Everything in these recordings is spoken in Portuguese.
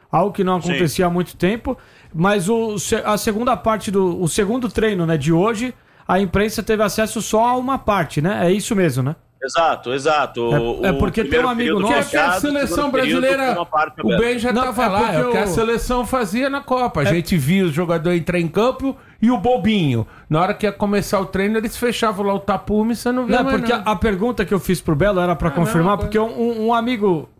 algo que não acontecia há muito tempo. Mas a segunda parte o segundo treino, né, de hoje, a imprensa teve acesso só a uma parte, né? É isso mesmo, né? Exato. É porque tem um amigo nosso. Que a seleção brasileira, o Ben já estava lá, é o que a seleção fazia na Copa. A gente via os jogadores entrar em campo e o bobinho. Na hora que ia começar o treino, eles fechavam lá o tapume e você não via mais porque nada. a pergunta que eu fiz pro Belo era pra confirmar, porque um amigo,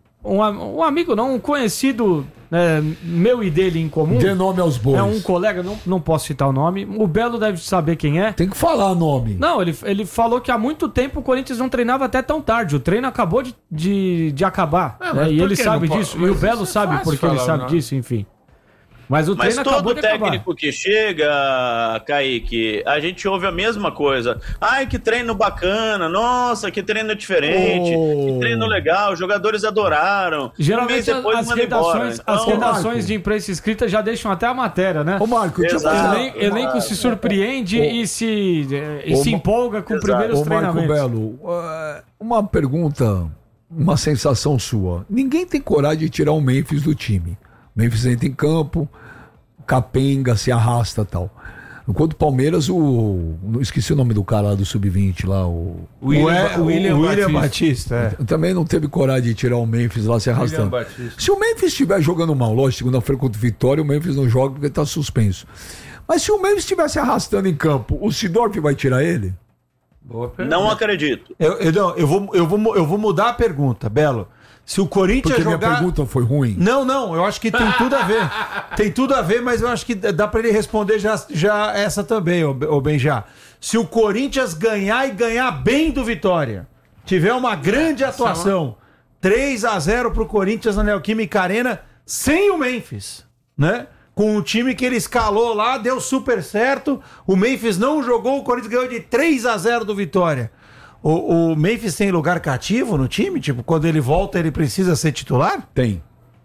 um conhecido, meu e dele em comum. Dê nome aos bois. É um colega, não posso citar o nome. O Belo deve saber quem é. Tem que falar nome. Não, ele falou que há muito tempo o Corinthians não treinava até tão tarde. O treino acabou de acabar. E ele sabe disso. E o Belo sabe porque ele sabe disso, enfim. Mas o treino acabou de acabar. Mas todo técnico que chega, Kaique, a gente ouve a mesma coisa. Ai, que treino bacana, nossa, que treino diferente, que treino legal, os jogadores adoraram. Geralmente as redações de imprensa escrita já deixam até a matéria, né? Ô Marco, elenco se surpreende e se empolga com primeiros treinamentos. Marco Belo, uma pergunta, uma sensação sua. Ninguém tem coragem de tirar o Memphis do time. Memphis entra em campo, capenga, se arrasta e tal. Enquanto o Palmeiras, não esqueci o nome do cara lá do Sub-20 lá, o William Batista. Também não teve coragem de tirar o Memphis lá se arrastando. Se o Memphis estiver jogando mal, lógico, segunda-feira contra o Vitória, o Memphis não joga porque está suspenso. Mas se o Memphis estiver se arrastando em campo, o Sidorf vai tirar ele? Não acredito. Eu vou mudar a pergunta, Belo. Se o Corinthians porque minha pergunta foi ruim. Não, eu acho que tem tudo a ver. Tem tudo a ver, mas eu acho que dá pra ele responder já essa também, ô Benjá. Se o Corinthians ganhar e ganhar bem do Vitória, tiver uma grande atuação, 3-0 pro Corinthians na Neoquímica Arena, sem o Memphis, né? Com o time que ele escalou lá, deu super certo, o Memphis não jogou, o Corinthians ganhou de 3-0 do Vitória. O Memphis tem lugar cativo no time? Tipo, quando ele volta, ele precisa ser titular? Tem.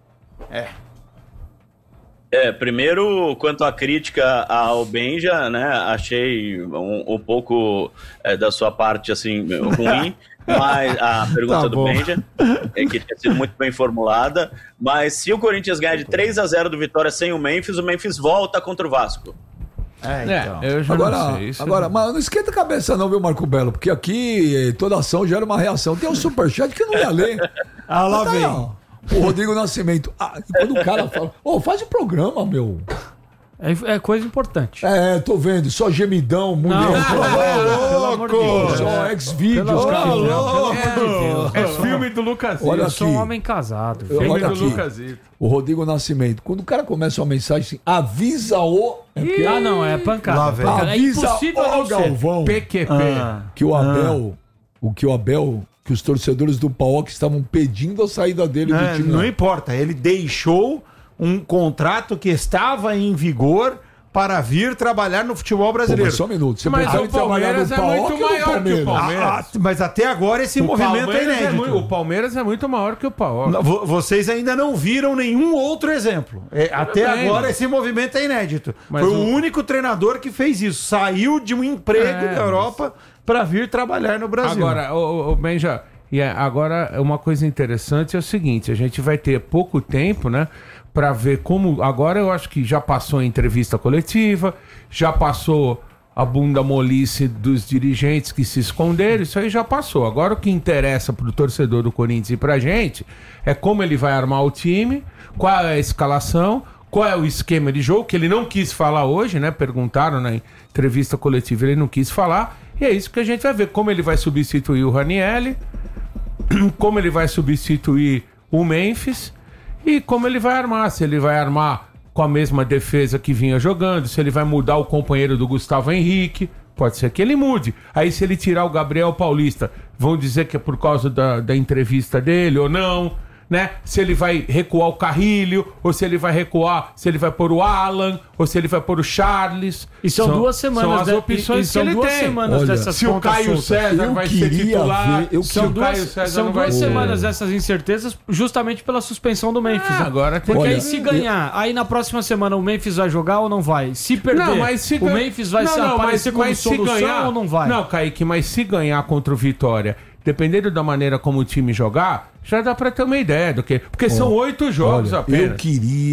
Primeiro, quanto à crítica ao Benja, né, achei um pouco da sua parte, assim, ruim, mas a pergunta do Benja, que tinha sido muito bem formulada, mas se o Corinthians ganhar de 3-0 do Vitória sem o Memphis volta contra o Vasco. Então. Eu já não sei isso. Agora, mas não esquenta a cabeça não, viu, Marco Belo? Porque aqui toda ação gera uma reação. Tem um superchat que não ia ler. Lá vem. O Rodrigo Nascimento. Quando o cara fala, faz o programa, meu. É coisa importante. Tô vendo. Só gemidão, mulher. Pelo amor de Deus. Só ex-vídeos, cara. É filme do Lucasito. Olha Eu aqui. sou um homem casado. Filme Olha do aqui. Lucasito. O Rodrigo Nascimento. Quando o cara começa uma mensagem assim, avisa o... Não, é pancada. Lá vem. É Avisa impossível o não ser. Galvão. PQP. Que o Abel... Que os torcedores do PAOK estavam pedindo a saída dele do time. Não importa, ele deixou um contrato que estava em vigor para vir trabalhar no futebol brasileiro. Mas só um minuto. Você Mas prefere o trabalhar no Palmeiras é PAOK muito ou no maior que o Palmeiras? Palmeiras. Mas até agora esse movimento é inédito. O Palmeiras é muito maior que o PAOK. Vocês ainda não viram nenhum outro exemplo. Até bem, agora né? esse movimento é inédito. Mas foi o único treinador que fez isso. Saiu de um emprego na Europa para vir trabalhar no Brasil. Agora, o Benja, agora uma coisa interessante é o seguinte, a gente vai ter pouco tempo, né? Para ver como... Agora eu acho que já passou a entrevista coletiva, já passou a bunda molice dos dirigentes que se esconderam, isso aí já passou. Agora o que interessa pro torcedor do Corinthians e pra gente é como ele vai armar o time, qual é a escalação, qual é o esquema de jogo, que ele não quis falar hoje, né? Perguntaram na entrevista coletiva, ele não quis falar, e é isso que a gente vai ver, como ele vai substituir o Ranieri, como ele vai substituir o Memphis e como ele vai armar, se ele vai armar com a mesma defesa que vinha jogando, se ele vai mudar o companheiro do Gustavo Henrique, pode ser que ele mude. Aí se ele tirar o Gabriel Paulista, vão dizer que é por causa da entrevista dele ou não, né? Se ele vai recuar o Carrilho, ou se ele vai recuar, se ele vai pôr o Alan, ou se ele vai pôr o Charles. E são 2 semanas. São as opções que ele tem. Semanas dessas se o Caio César vai ser titular, são 2 semanas dessas incertezas, justamente pela suspensão do Memphis. Agora tem. Porque aí se ganhar, aí na próxima semana o Memphis vai jogar ou não vai? Se perder, o Memphis vai aparecer como solução ou não vai? Não, Kaique, mas se ganhar contra o Vitória, dependendo da maneira como o time jogar, já dá pra ter uma ideia do que. Porque são 8 jogos apenas. Eu queria